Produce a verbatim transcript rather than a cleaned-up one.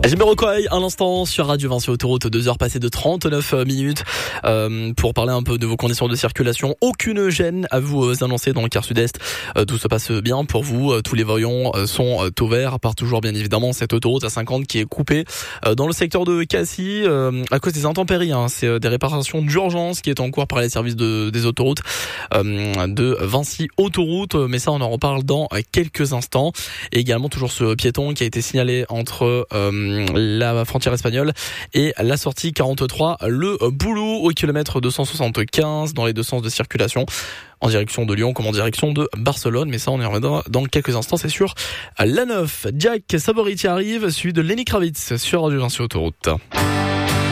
Jamiroquai, à l'instant sur Radio Vinci Autoroute, deux heures passées de trente-neuf minutes euh, pour parler un peu de vos conditions de circulation. Aucune gêne à vous euh, annoncer dans le quart sud-est. Euh, tout se passe bien pour vous. Euh, tous les voyants euh, sont euh, au vert, à part toujours bien évidemment cette autoroute à cinquante qui est coupée euh, dans le secteur de Cassis euh, à cause des intempéries. Hein. C'est euh, des réparations d'urgence qui est en cours par les services de, des autoroutes euh, de Vinci Autoroute. Mais ça, on en reparle dans quelques instants. Et également toujours ce piéton qui a été signalé entre euh, la frontière espagnole et la sortie quarante-trois, le Boulot au kilomètre deux cent soixante-quinze dans les deux sens de circulation en direction de Lyon comme en direction de Barcelone. Mais ça, on y reviendra dans quelques instants, c'est sûr. La neuf, Jack Saboriti arrive, suivi de Lenny Kravitz sur Radio Vinci Autoroute.